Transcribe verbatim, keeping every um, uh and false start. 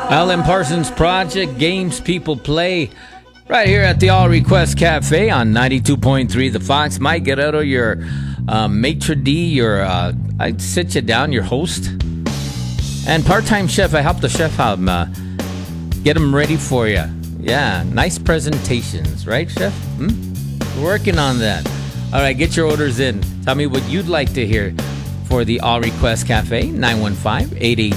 Alan Parsons Project, games people play right here at the All Request Cafe on ninety-two point three The Fox. Mike Guerrero, your uh, maitre d', your, uh, I'd sit you down, your host. And part-time chef, I help the chef out, uh, get them ready for you. Yeah, nice presentations, right, chef? Hmm? We're working on that. All right, get your orders in. Tell me what you'd like to hear for the All Request Cafe, nine one five, eight eight